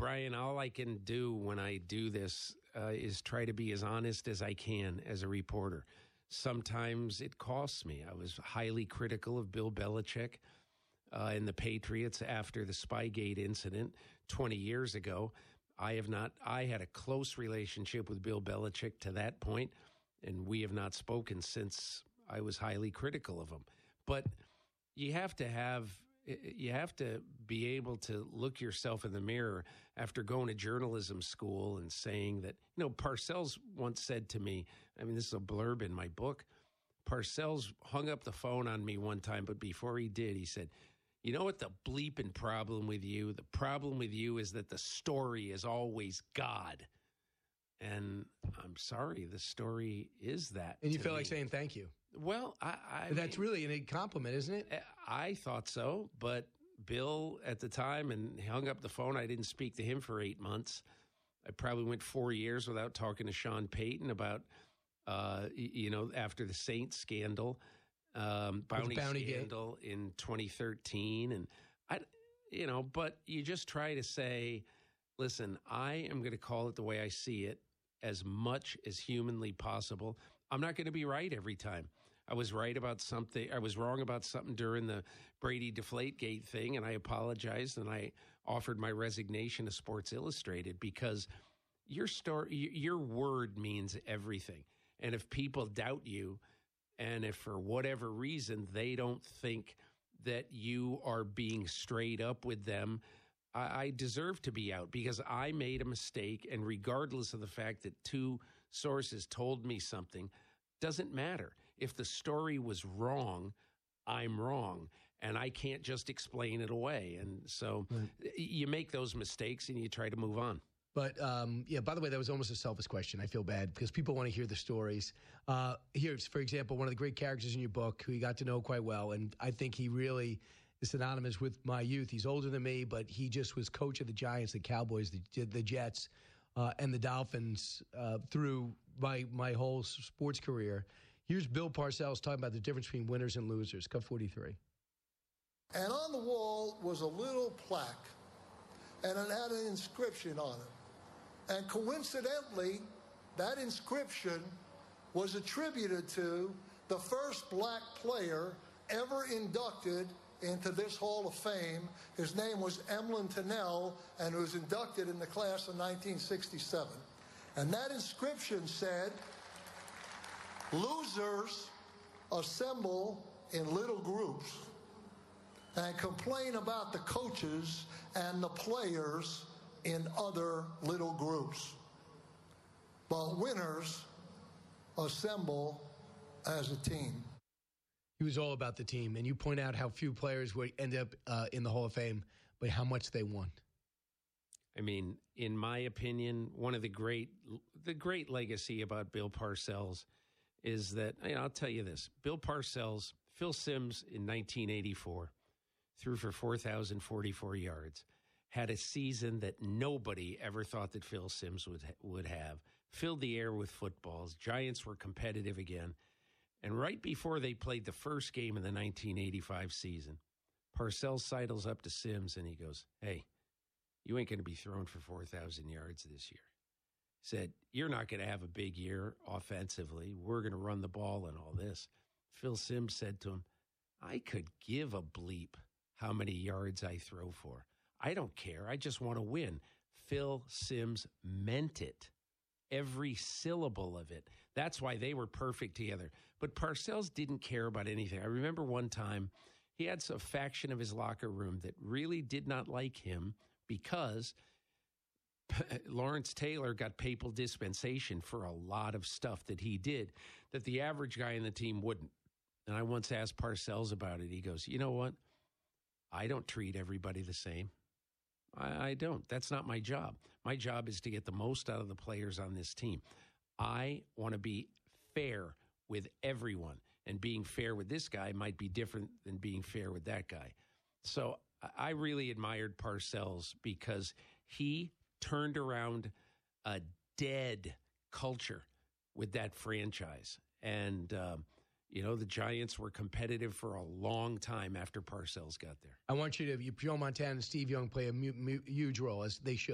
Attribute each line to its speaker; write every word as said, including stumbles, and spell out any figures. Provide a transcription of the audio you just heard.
Speaker 1: Brian, all I can do when I do this uh, is try to be as honest as I can as a reporter. Sometimes it costs me. I was highly critical of Bill Belichick uh, and the Patriots after the Spygate incident twenty years ago. I have not. I had a close relationship with Bill Belichick to that point, and we have not spoken since I was highly critical of him. But you have to have you have to be able to look yourself in the mirror after going to journalism school and saying that, you know, Parcells once said to me, I mean, this is a blurb in my book. Parcells hung up the phone on me one time, but before he did, he said, you know what the bleeping problem with you? The problem with you is that the story is always God. And I'm sorry, the story is that.
Speaker 2: And you feel
Speaker 1: me.
Speaker 2: like saying thank you.
Speaker 1: Well, I, I
Speaker 2: That's
Speaker 1: mean,
Speaker 2: really a compliment, isn't it?
Speaker 1: I thought so, but Bill at the time, and he hung up the phone. I didn't speak to him for eight months. I probably went four years without talking to Sean Payton about, uh, you know, after the Saints scandal. Um, bounty, bounty scandal game. In twenty thirteen. And, I, you know, but you just try to say, listen, I am going to call it the way I see it as much as humanly possible. I'm not going to be right every time. I was right about something. I was wrong about something during the Brady Deflategate thing, and I apologized, and I offered my resignation to Sports Illustrated because your story, your word means everything. And if people doubt you, and if for whatever reason they don't think that you are being straight up with them, I, I deserve to be out because I made a mistake. And regardless of the fact that two sources told me something, doesn't matter. If the story was wrong, I'm wrong. And I can't just explain it away. And so right. you make those mistakes and you try to move on.
Speaker 2: But, um, yeah, by the way, that was almost a selfish question. I feel bad because people want to hear the stories. Uh, here's, for example, one of the great characters in your book who you got to know quite well, and I think he really is synonymous with my youth. He's older than me, but he just was coach of the Giants, the Cowboys, the, the Jets, uh, and the Dolphins uh, through my, my whole sports career. Here's Bill Parcells talking about the difference between winners and losers. Cut forty-three.
Speaker 3: And on the wall was a little plaque, and it had an inscription on it. And coincidentally, that inscription was attributed to the first black player ever inducted into this Hall of Fame. His name was Emlyn Tunnell, and he was inducted in the class of nineteen sixty-seven. And that inscription said, "Losers assemble in little groups and complain about the coaches and the players in other little groups. But winners assemble as a team."
Speaker 2: He was all about the team, and you point out how few players would end up uh, in the Hall of Fame, but how much they won.
Speaker 1: I mean, in my opinion, one of the great the great legacy about Bill Parcells is that, you know, I'll tell you this. Bill Parcells, Phil Simms in nineteen eighty-four, threw for four thousand forty-four yards. Had a season that nobody ever thought that Phil Simms would would have. Filled the air with footballs. Giants were competitive again. And right before they played the first game of the nineteen eighty-five season, Parcells sidles up to Simms and he goes, "Hey, you ain't going to be throwing for four thousand yards this year." Said, "You're not going to have a big year offensively. We're going to run the ball and all this." Phil Simms said to him, "I could give a bleep how many yards I throw for. I don't care. I just want to win." Phil Simms meant it. Every syllable of it. That's why they were perfect together. But Parcells didn't care about anything. I remember one time he had a faction of his locker room that really did not like him because Lawrence Taylor got papal dispensation for a lot of stuff that he did that the average guy in the team wouldn't. And I once asked Parcells about it. He goes, "You know what? I don't treat everybody the same. I, I don't. That's not my job. My job is to get the most out of the players on this team. I want to be fair with everyone. And being fair with this guy might be different than being fair with that guy." So I really admired Parcells because he turned around a dead culture with that franchise. And, um, you know, the Giants were competitive for a long time after Parcells got there.
Speaker 2: I want you to, you, Joe Montana and Steve Young play a mu- mu- huge role, as they should.